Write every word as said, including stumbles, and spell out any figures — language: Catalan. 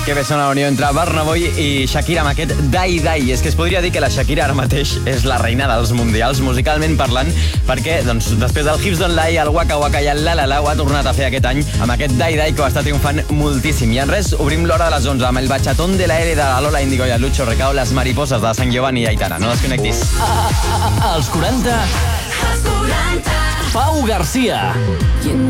Que bé sona la unió entre Burna Boy i Shakira amb aquest Dai Dai. És que es podria dir que la Shakira ara mateix és la reina dels mundials, musicalment parlant, perquè doncs, després del Hips Don't Lie, el Waka Waka i el La La La ho ha tornat a fer aquest any amb aquest Dai Dai que ho està triomfant moltíssim. I en res, obrim l'hora de les onze amb el bachatón de la L de la Lola Índigo i el Lucho Recao, les mariposas de Sant Giovanni i Aitana. No desconnectis. Als quaranta... Als quaranta... Pau Garcia.